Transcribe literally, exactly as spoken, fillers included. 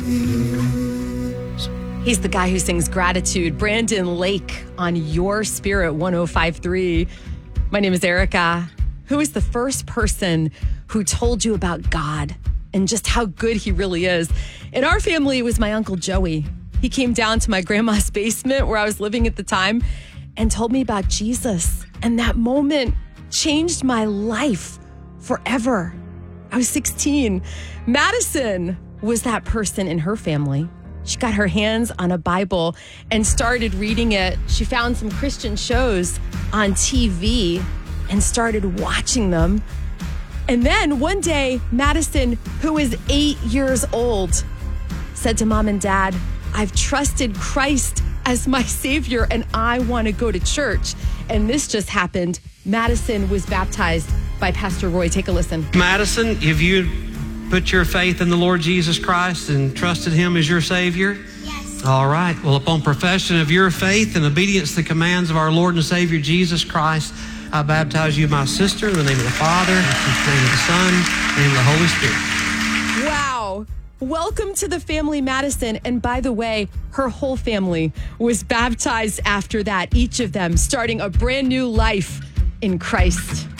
He's the guy who sings Gratitude, Brandon Lake on Your Spirit one oh five point three. My name is Erica. Who is the first person who told you about God and just how good he really is? In our family, it was my Uncle Joey. He came down to my grandma's basement where I was living at the time and told me about Jesus. And that moment changed my life forever. I was sixteen. Madison was that person in her family. She got her hands on a Bible and started reading it. She found some Christian shows on T V and started watching them. And then one day, Madison, who is eight years old, said to mom and dad, I've trusted Christ as my savior and I want to go to church. And this just happened. Madison was baptized by Pastor Roy. Take a listen. Madison, have you put your faith in the Lord Jesus Christ and trusted him as your Savior? Yes. All right. Well, upon profession of your faith and obedience to the commands of our Lord and Savior Jesus Christ, I baptize you, my sister, in the name of the Father, in the name of the Son, in the name of the Holy Spirit. Wow. Welcome to the family, Madison. And by the way, her whole family was baptized after that, each of them starting a brand new life in Christ.